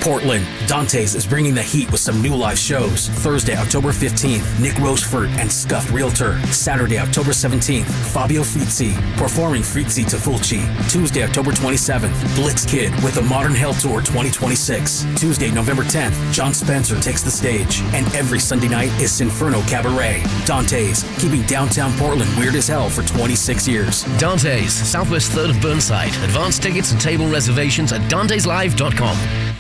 Portland, Dante's is bringing the heat with some new live shows. Thursday, October 15th, Nick Rochefort and Scuffed Realtor. Saturday, October 17th, Fabio Frizzi, performing Frizzi to Fulci. Tuesday, October 27th, Blitz Kid with the Modern Hell Tour 2026. Tuesday, November 10th, John Spencer takes the stage. And every Sunday night is Sinferno Cabaret. Dante's, keeping downtown Portland weird as hell for 26 years. Dante's, Southwest 3rd of Burnside. Advance tickets and table reservations at danteslive.com.